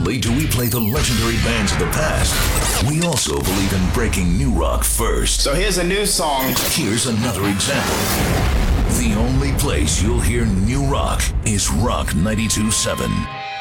only do we play the legendary bands of the past, we also believe in breaking new rock first. So here's a new song. Here's another example. The only place you'll hear new rock is Rock 92.7.